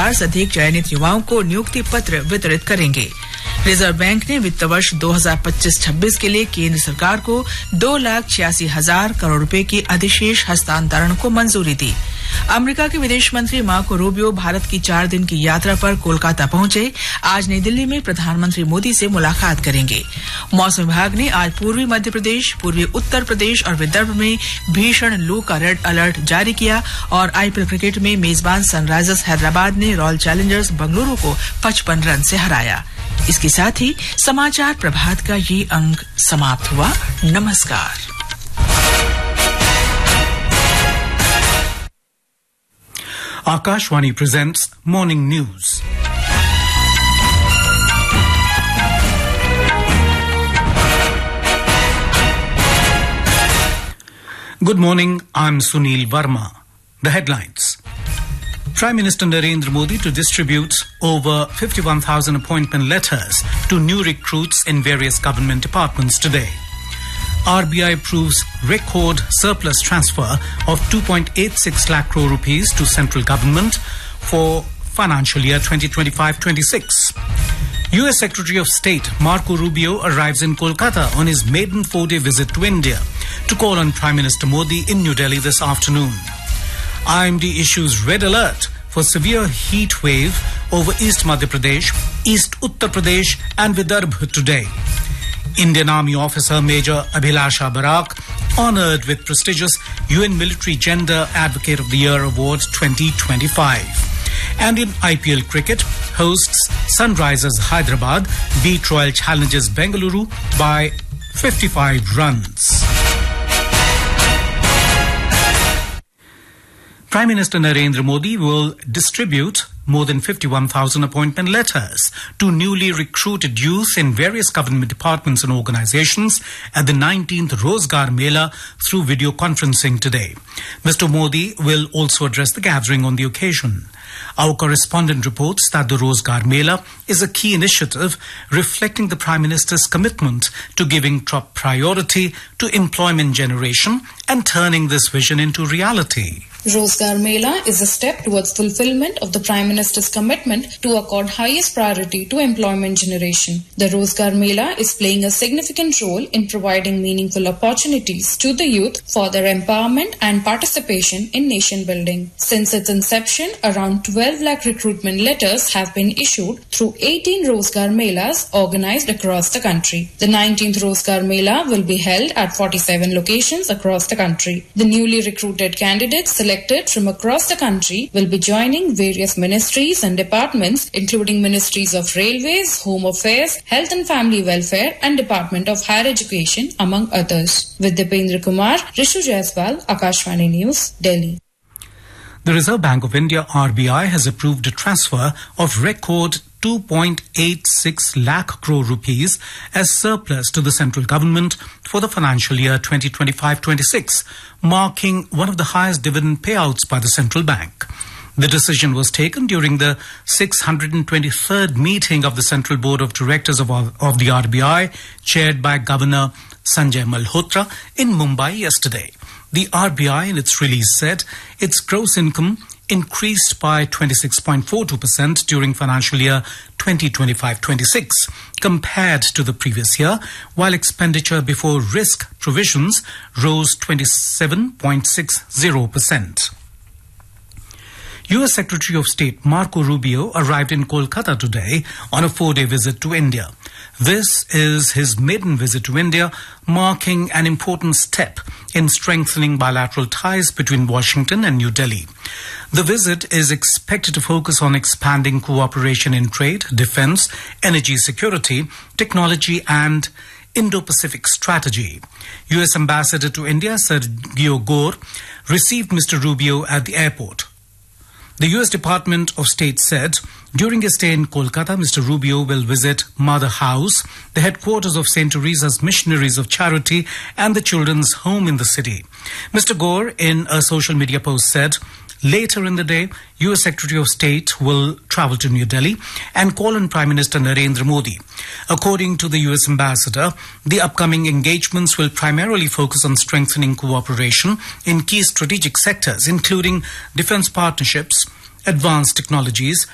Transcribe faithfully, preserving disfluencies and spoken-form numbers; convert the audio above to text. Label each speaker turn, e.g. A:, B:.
A: हजार से अधिक चयनित युवाओं को नियुक्ति पत्र वितरित करेंगे। रिजर्व बैंक ने वित्त वर्ष दो हज़ार पच्चीस छब्बीस के लिए केंद्र सरकार को दो लाख छियासी हजार करोड़ रुपए की अधिशेष हस्तांतरण को मंजूरी दी। अमेरिका के विदेश मंत्री मार्को रूबियो भारत की चार दिन की यात्रा पर कोलकाता पहुंचे। आज नई दिल्ली में प्रधानमंत्री मोदी से मुलाकात करेंगे। मौसम विभाग ने आज पूर्वी मध्य प्रदेश, पूर्वी उत्तर प्रदेश और विदर्भ में भीषण लू का रेड अलर्ट जारी किया और आईपीएल क्रिकेट में मेजबान सनराइजर्स हैदराबाद ने रॉयल चैलेंजर्स बेंगलुरु को पचपन रन से हराया। इसके साथ ही समाचार प्रभात का ये अंक समाप्त हुआ। नमस्कार।
B: Akashvani presents Morning News. Good morning, I'm Sunil Verma. The headlines. Prime Minister Narendra Modi to distribute over fifty-one thousand appointment letters to new recruits in various government departments today. R B I approves record surplus transfer of two point eight six lakh crore rupees to central government for financial year twenty twenty-five twenty-six. U S Secretary of State Marco Rubio arrives in Kolkata on his maiden four-day visit to India to call on Prime Minister Modi in New Delhi this afternoon. I M D issues red alert for severe heat wave over East Madhya Pradesh, East Uttar Pradesh and Vidarbha today. Indian Army Officer Major Abhilasha Barak honoured with prestigious U N Military Gender Advocate of the Year Award twenty twenty-five. And in I P L cricket, hosts Sunrisers Hyderabad beat Royal Challengers Bengaluru by fifty-five runs. Prime Minister Narendra Modi will distribute more than fifty-one thousand appointment letters to newly recruited youth in various government departments and organizations at the nineteenth Rozgar Mela through video conferencing today. Mister Modi will also address the gathering on the occasion. Our correspondent reports that the Rozgar Mela is a key initiative reflecting the Prime Minister's commitment to giving top priority to employment generation and turning this vision into reality.
C: Rozgar Mela is a step towards fulfillment of the Prime Minister's commitment to accord highest priority to employment generation. The Rozgar Mela is playing a significant role in providing meaningful opportunities to the youth for their empowerment and participation in nation building. Since its inception, around twelve lakh recruitment letters have been issued through eighteen Rozgar Melas organized across the country. The nineteenth Rozgar Mela will be held at forty-seven locations across the country. The newly recruited candidates selected from across the country will be joining various ministries and departments, including Ministries of Railways, Home Affairs, Health and Family Welfare, and Department of Higher Education, among others. With Dipendra Kumar, Rishu Jaiswal, Akashvani News, Delhi.
B: The Reserve Bank of India R B I has approved a transfer of record two point eight six lakh crore rupees as surplus to the central government for the financial year twenty twenty-five twenty-six, marking one of the highest dividend payouts by the central bank. The decision was taken during the six hundred twenty-third meeting of the Central Board of Directors of, of the R B I, chaired by Governor Sanjay Malhotra in Mumbai yesterday. The R B I in its release said its gross income increased by twenty-six point four two percent during financial year twenty twenty-five twenty-six compared to the previous year, while expenditure before risk provisions rose twenty-seven point six zero percent. U S Secretary of State Marco Rubio arrived in Kolkata today on a four-day visit to India. This is his maiden visit to India, marking an important step in strengthening bilateral ties between Washington and New Delhi. The visit is expected to focus on expanding cooperation in trade, defense, energy security, technology, and Indo-Pacific strategy. U S Ambassador to India Sergio Gore received Mister Rubio at the airport. The U S Department of State said during his stay in Kolkata, Mister Rubio will visit Mother House, the headquarters of Saint Teresa's Missionaries of Charity and the Children's Home in the city. Mister Gore, in a social media post, said later in the day, U S Secretary of State will travel to New Delhi and call on Prime Minister Narendra Modi. According to the U S Ambassador, the upcoming engagements will primarily focus on strengthening cooperation in key strategic sectors, including defense partnerships, advanced technologies,